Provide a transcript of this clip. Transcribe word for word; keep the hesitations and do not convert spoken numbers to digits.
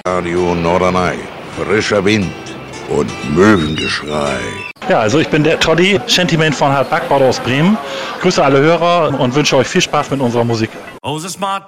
Radio Norderney. Frischer Wind und Möwengeschrei. Ja, also ich bin der Toddy, Shantyman von Hart Backbord aus Bremen. Grüße alle Hörer und wünsche euch viel Spaß mit unserer Musik. Oh, the smart